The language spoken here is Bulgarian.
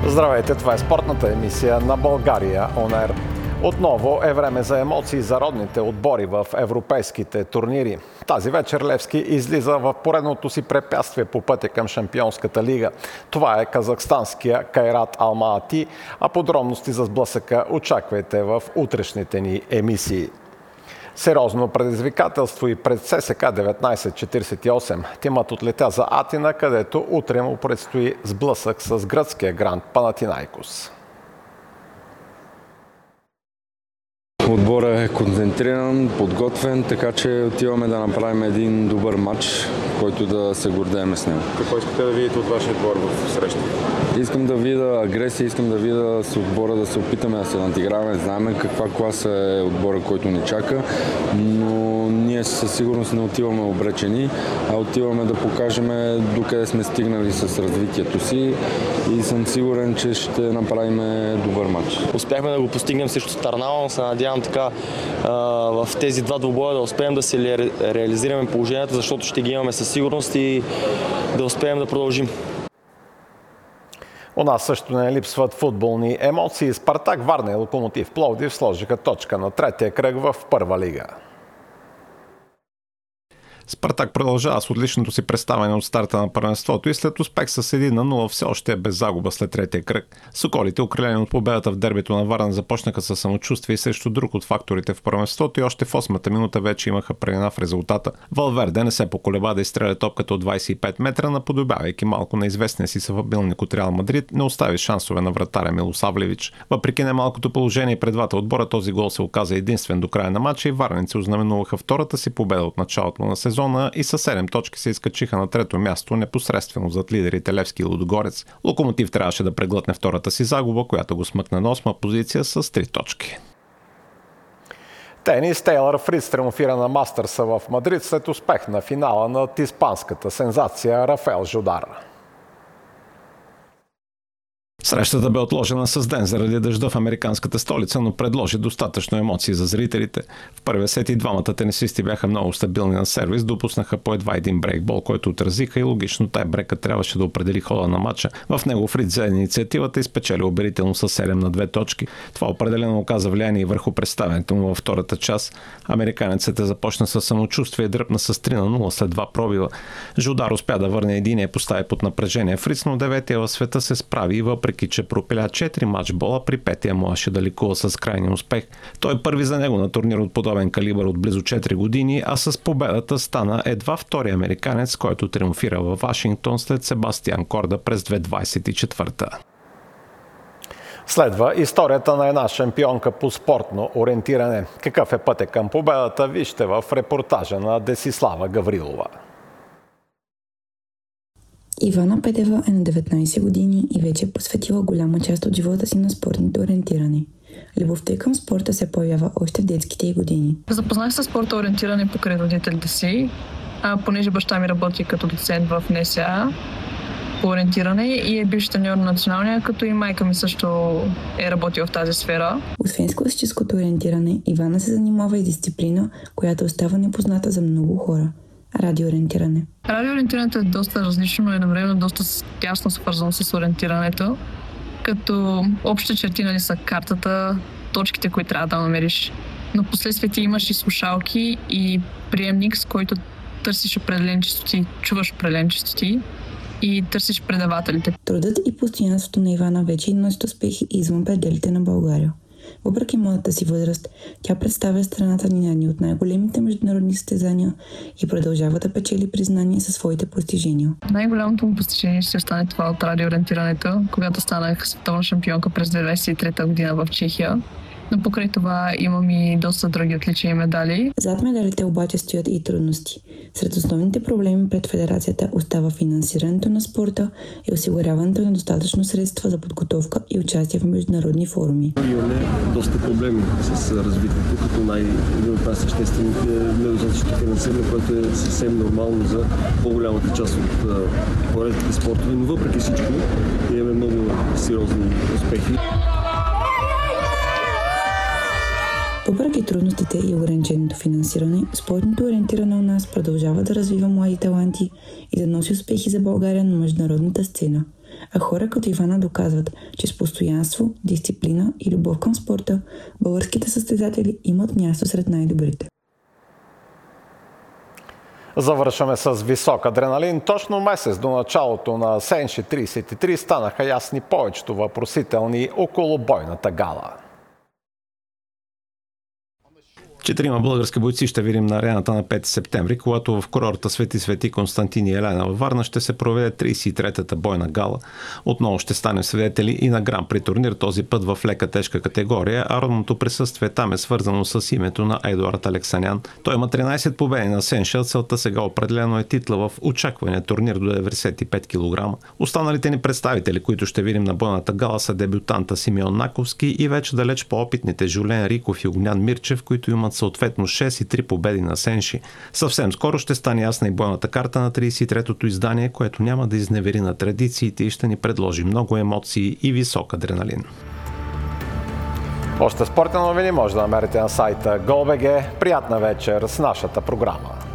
Здравейте, това е спортната емисия на България On Air. Отново е време за емоции за родните отбори в европейските турнири. Тази вечер Левски излиза в поредното си препятствие по пътя към Шампионската лига. Това е казахстанския Кайрат Алмати, а подробности за сблъсъка очаквайте в утрешните ни емисии. Сериозно предизвикателство и пред ССК 1948. Тимът отлетя за Атина, където утре му предстои сблъсък с гръцкия гранд Панатинайкос. Отборът е концентриран, подготвен, така че отиваме да направим един добър матч, който да се гордеем с него. Какво искате да видите от вашия отбор в среща? Искам да видя агресия, искам да видя с отбора да се опитаме да се надиграваме. Знаем каква класа е отбора, който ни чака, но ние със сигурност не отиваме обречени, а отиваме да покажем докъде сме стигнали с развитието си и съм сигурен, че ще направим добър матч. Успяхме да го постигнем срещу Търнава, но се надявам така в тези два двубоя да успеем да се реализираме положението, защото ще ги имаме със сигурност и да успеем да продължим. У нас също не липсват футболни емоции. Спартак Варна и Локомотив Пловдив сложиха точка на третия кръг в първа лига. Спартак продължава с отличното си представяне от старта на първенството и след успех с 1-0 все още е без загуба след третия кръг. Соколите, окрилени от победата в дербито на Варна, започнаха със самочувствие и срещу друг от факторите в първенството и още в 8-та минута вече имаха преднина в резултата. Валверде не се поколеба да изстреля топката от 25 метра, наподобявайки малко на известния си съвабилник от Реал Мадрид, не остави шансове на вратаря Милосавлевич. Въпреки немалкото положение пред двата отбора, този гол се оказа единствен до края на матча и варненци ознаменуваха втората си победа от началото на сезона и с 7 точки се изкачиха на трето място непосредствено зад лидерите Левски и Лудогорец. Локомотив трябваше да преглътне втората си загуба, която го смъкна на 8-ма позиция с 3 точки. Тенис. Тейлър Фриц триумфира на Мастърса в Мадрид след успех на финала над испанската сензация Рафаел Жодар. Срещата бе отложена с ден заради дъжда в американската столица, но предложи достатъчно емоции за зрителите. В първия сет и двамата тенисисти бяха много стабилни на сервис, допуснаха по едва един брейкбол, който отразиха и логично тайбрекът трябваше да определи хода на матча. В него Фриц взе инициативата и спечели убедително с 7-2 точки. Това определено оказа влияние и върху представянето му във втората част. Американецът започна със самочувствие и дръпна с 3-0 след два пробива. Жодар успя да върне единия и постави под напрежение Фриц, но деветия в света се справи и въпреки че пропиля 4 матчбола, при петия можеше да ликува с крайния успех. Той е първи за него на турнир от подобен калибър от близо 4 години, а с победата стана едва втори американец, който триумфира във Вашингтон след Себастиан Корда през 2024. Следва историята на една шампионка по спортно ориентиране. Какъв е пътят към победата, вижте в репортажа на Десислава Гаврилова. Ивана Петева е на 19 години и вече е посветила голяма част от живота си на спортното ориентиране. Любовта ѝ към спорта се появява още в детските ѝ години. Запознах се с спорта ориентиране покрай родителите си, понеже баща ми работи като доцент в НСА по ориентиране и е бивш треньор на националния, като и майка ми също е работила в тази сфера. Освен с класическото ориентиране, Ивана се занимава и дисциплина, която остава непозната за много хора. Радиоориентиране. Радиоориентирането е доста различно, но едновременно доста тясно свързано с ориентирането, като общите черти са картата, точките, които трябва да намериш. Но последствие ти имаш и слушалки и приемник, с който търсиш определени честоти, чуваш определени честоти и търсиш предавателите. Трудът и постоянството на Ивана вече носят успехи извън пределите на България. Въпреки младата си възраст, тя представя страната ни на едни от най-големите международни състезания и продължава да печели признание със своите постижения. Най-голямото му постижение ще стане това от радиоориентирането, когато станах световна шампионка през 2023 година в Чехия. Но покрай това имам и доста други отличия и медали. Зад медалите обаче стоят и трудности. Сред основните проблеми пред федерацията остава финансирането на спорта и осигуряването на достатъчно средства за подготовка и участие в международни форуми. Имаме доста проблеми с развитието, като един от най-съществените недостатъчното финансиране, което е съвсем нормално за по-голямата част от по-редките спортове, но въпреки всичко имаме много сериозни успехи. Въпреки трудностите и ограниченото финансиране, спортното ориентиране у нас продължава да развива млади таланти и да носи успехи за България на международната сцена. а хора като Ивана доказват, че с постоянство, дисциплина и любов към спорта, българските състезатели имат място сред най-добрите. Завършваме с висок адреналин. Точно месец до началото на Сенши 33 станаха ясни повечето въпросителни около бойната гала. 4 български бойци ще видим на арената на 5 септември, когато в курорта Свети Константин и Елена във Варна ще се проведе 33-та бойна гала. Отново ще станем свидетели и на гран-при турнир, този път в лека тежка категория, а родното присъствие там е свързано с името на Едуард Алексанян. Той има 13 победи на Сенша, целта сега определено е титла в очаквания турнир до 95 кг. Останалите ни представители, които ще видим на бойната гала, са дебютанта Симеон Наковски и вече далеч по-опитните Жулен Риков и Огнян Мирчев, които имат съответно 6 и 3 победи на Сенши. Съвсем скоро ще стане ясна и бойната карта на 33-то издание, което няма да изневери на традициите и ще ни предложи много емоции и висок адреналин. Още спортни новини може да намерите на сайта GOL.BG. Приятна вечер с нашата програма.